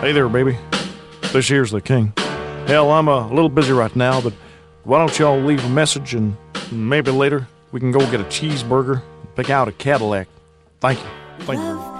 Hey there, baby. This here's the king. Hell, I'm a little busy right now, but why don't y'all leave a message and maybe later we can go get a cheeseburger and pick out a Cadillac. Thank you. Thank you.